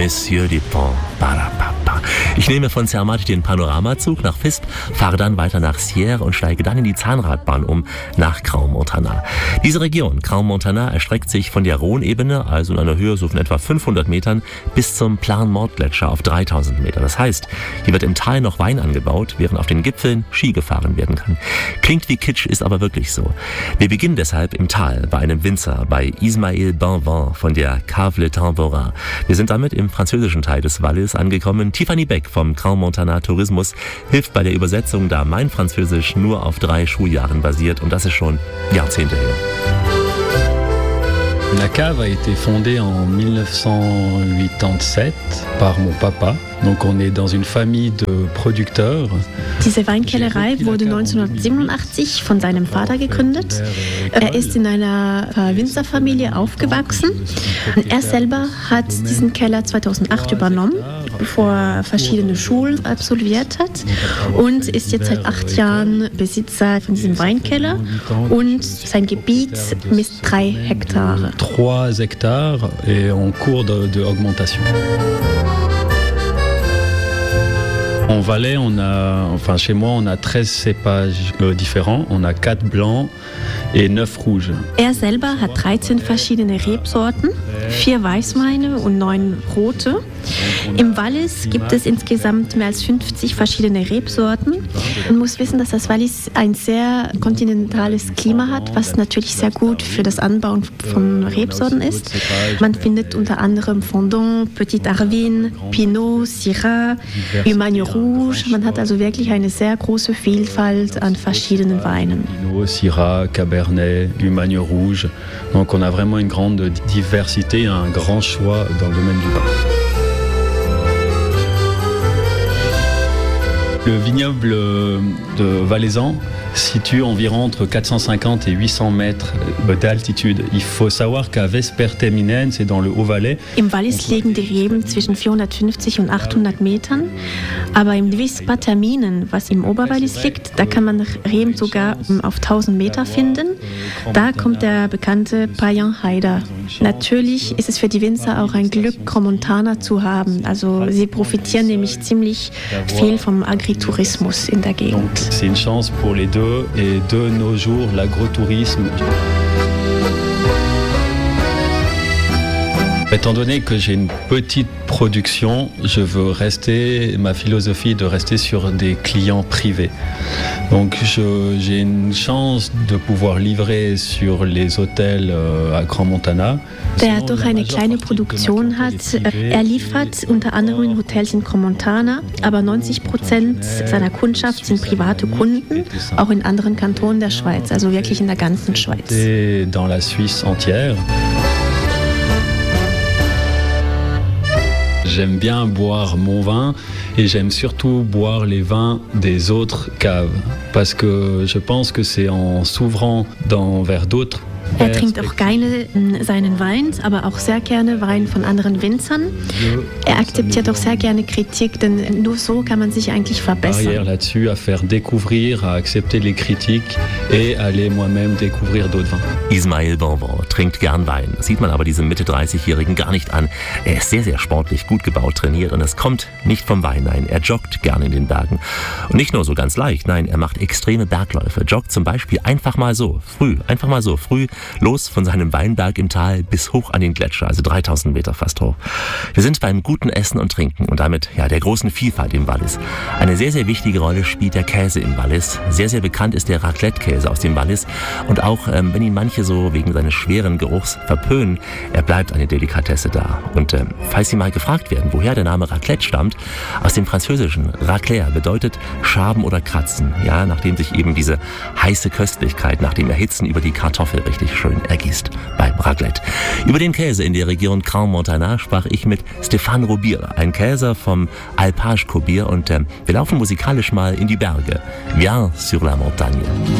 Messieurs Dupont. Ich nehme von Zermatt den Panoramazug nach Visp, fahre dann weiter nach Sierre und steige dann in die Zahnradbahn um nach Crans-Montana. Diese Region, Crans-Montana, erstreckt sich von der Rhône-Ebene, also in einer Höhe so von etwa 500 Metern, bis zum Plan-Mort-Gletscher auf 3000 Meter. Das heißt, hier wird im Tal noch Wein angebaut, während auf den Gipfeln Ski gefahren werden kann. Klingt wie Kitsch, ist aber wirklich so. Wir beginnen deshalb im Tal bei einem Winzer, bei Ismaël Benvent von der Cave Le Tambourin. Wir sind damit im französischen Teil des Wallis angekommen. Tiffany Beck vom Crans-Montana Tourismus hilft bei der Übersetzung, da mein Französisch nur auf 3 Schuljahren basiert und das ist schon Jahrzehnte her. La cave a été fondée en 1987 par mon papa. Donc on est dans une famille de producteurs. Diese Weinkellerei wurde 1987 von seinem Vater gegründet. Er ist in einer Winzerfamilie aufgewachsen. Er selber hat diesen Keller 2008 übernommen, bevor er verschiedene Schulen absolviert hat und ist jetzt seit 8 Jahren Besitzer von diesem Weinkeller und sein Gebiet misst 3 Hektare. 3 hectares et en cours d'augmentation. En Valais, chez moi, on a 13 cépages différents. On a 4 blancs et 9 rouges. Er selber hat 13 verschiedene Rebsorten, 4 Weißweine und 9 rote. Im Wallis gibt es insgesamt mehr als 50 verschiedene Rebsorten. Man muss wissen, dass das Wallis ein sehr kontinentales Klima hat, was natürlich sehr gut für das Anbauen von Rebsorten ist. Man findet unter anderem Fondant, Petit Arvin, Pinot, Syrah, Humagne Rouge. Man hat also wirklich eine sehr große Vielfalt an verschiedenen Weinen. Pinot, Syrah, Cabernet, Humagne Rouge. Donc on a vraiment une grande diversité, un grand choix dans le domaine du vin. Le vignoble de Valaisan situe environ entre 450 et 800 mètres d'altitude. Il faut savoir qu'à Vesperteminen, c'est dans le Haut-Valais. Im Wallis liegen die Reben zwischen 450 und 800 Metern. Aber im Vesperteminen, was im Oberwallis liegt, da kann man Reben sogar auf 1000 Meter finden. Da kommt der bekannte Payen Haida. Natürlich ist es für die Winzer auch ein Glück, Crans-Montana zu haben. Also sie profitieren nämlich ziemlich viel vom Agritourismus in der Gegend. C'est une chance pour les deux et de nos jours l'agrotourisme. Étant donné que j'ai une petite production, je veux rester, ma philosophie est de rester sur des clients privés. Donc j'ai une chance de pouvoir livrer sur les hôtels à Crans-Montana. Der doch eine kleine Produktion hat. Er liefert unter anderem in Hotels in Crans-Montana, aber 90% seiner Kundschaft sind private Kunden, auch in anderen Kantonen der Schweiz, also wirklich in der ganzen Schweiz. Dans la Suisse entière. J'aime bien boire mon vin et j'aime surtout boire les vins des autres caves parce que je pense que c'est en s'ouvrant vers d'autres. Er trinkt auch gerne seinen Wein, aber auch sehr gerne Wein von anderen Winzern. Er akzeptiert auch sehr gerne Kritik, denn nur so kann man sich eigentlich verbessern. Là-dessus, à faire découvrir, à accepter les critiques et aller moi-même découvrir d'autres vins. Ismaël Benvent trinkt gern Wein. Das sieht man aber diesem Mitte-30-Jährigen gar nicht an. Er ist sehr, sehr sportlich, gut gebaut, trainiert und es kommt nicht vom Wein, nein. Er joggt gern in den Bergen. Und nicht nur so ganz leicht, nein, er macht extreme Bergläufe. Joggt zum Beispiel einfach mal so früh los von seinem Weinberg im Tal bis hoch an den Gletscher, also 3000 Meter fast hoch. Wir sind beim guten Essen und Trinken und damit der großen Vielfalt im Wallis. Eine sehr, sehr wichtige Rolle spielt der Käse im Wallis. Sehr, sehr bekannt ist der Raclette-Käse aus dem Wallis und auch, wenn ihn manche so wegen seines schweren Geruchs verpönen, er bleibt eine Delikatesse da. Und falls Sie mal gefragt werden, woher der Name Raclette stammt, aus dem Französischen racler bedeutet schaben oder kratzen, ja, nachdem sich eben diese heiße Köstlichkeit nach dem Erhitzen über die Kartoffel richtig schön ergießt beim Raclette. Über den Käse in der Region Crans-Montana sprach ich mit Stéphane Robir, ein Käser vom Alpage Kobir und wir laufen musikalisch mal in die Berge. Viens sur la montagne.